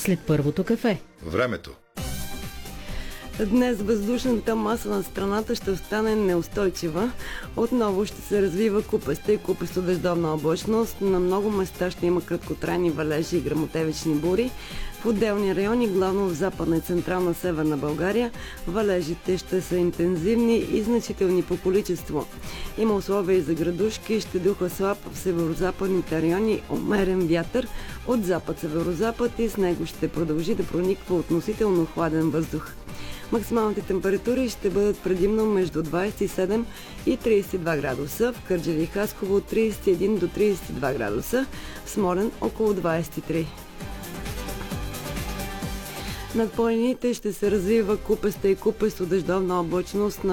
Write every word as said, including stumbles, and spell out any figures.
след първото кафе. Времето. Днес въздушната маса на страната ще остане неустойчива. Отново ще се развива купеста и купесто дъждовна облачност. На много места ще има краткотрайни валежи и гръмотевични бури. В отделни райони, главно в западна и централна северна България, валежите ще са интензивни и значителни по количество. Има условия и за градушки, ще духа слаб в северо-западните райони, умерен вятър от запад-северозапад и с него ще продължи да прониква относително хладен въздух. Максималните температури ще бъдат предимно между двадесет и седем и тридесет и два градуса, в Кърджали и Хасково тридесет и един до тридесет и два градуса, в Смолян около двадесет и три. Над планините ще се развива купеста и купесто дъждовна облачност.